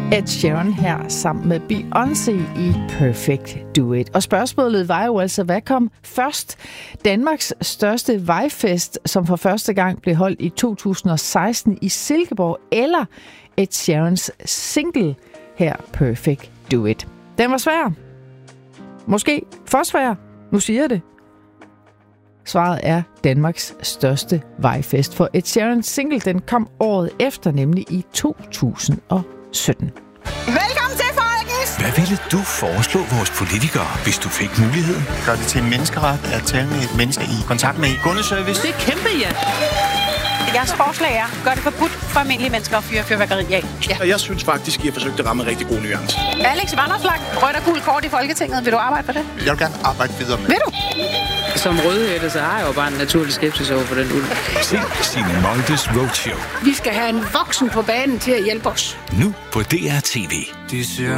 Ed Sheeran her sammen med Beyoncé i Perfect Do It. Og spørgsmålet var jo altså, hvad kom først? Danmarks største vejfest, som for første gang blev holdt i 2016 i Silkeborg, eller Ed Sheerans single her, Perfect Do It. Den var svær. Måske for svær. Nu siger jeg det. Svaret er Danmarks største vejfest, for Ed Sheerans single, den kom året efter, nemlig i 2017. Velkommen til, folkens! Hvad ville du foreslå vores politikere, hvis du fik muligheden? Gør det til en menneskeret at tale med et menneske i kontakt med kundeservice? Det er kæmpe, ja. Jeres forslag er, gør det forbudt for almindelige mennesker at fyre fyrværkeri af. Ja. Og jeg synes faktisk, I har forsøgt at ramme en rigtig god nuance. Alex Vanopslagh, rødt og gult kort i Folketinget. Vil du arbejde for det? Jeg vil gerne arbejde videre med. Vil du? Som rødhætte, så har jeg jo bare en naturlig skepsis over for den ulv. Se Signe Moldes Roadshow. Vi skal have en voksen på banen til at hjælpe os. Nu på DR TV. De siger